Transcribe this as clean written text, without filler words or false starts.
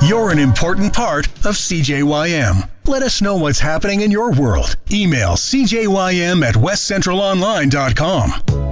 You're an important part of CJYM. Let us know what's happening in your world. Email cjym@westcentralonline.com.